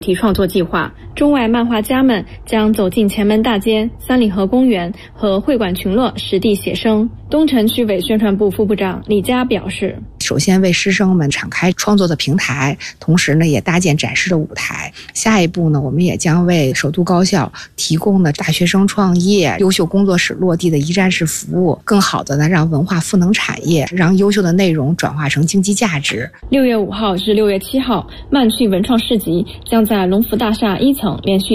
体创作计划，中外漫画家们将走进前门大街、三里河公园和会馆群落实地写生。东城区委宣传部副部长李佳表示， 首先为师生们敞开创作的平台，同时呢也搭建展示的舞台。下一步呢，我们也将为首都高校提供大学生创业、优秀工作室落地的一站式服务，更好的呢让文化赋能产业，让优秀的内容转化成经济价值。 6月5号至6月7号，漫趣文创市集将在龙福大厦1层连续